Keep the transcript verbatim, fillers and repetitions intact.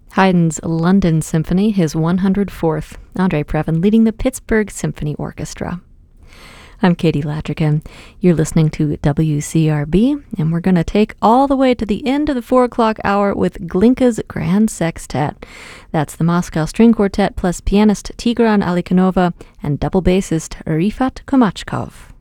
Haydn's London Symphony, his one hundred fourth. Andre Previn leading the Pittsburgh Symphony Orchestra. I'm Katie Lattrican. You're listening to W C R B, and we're going to take all the way to the end of the four o'clock hour with Glinka's Grand Sextet. That's the Moscow String Quartet plus pianist Tigran Alikhanova and double bassist Rifat Komachkov.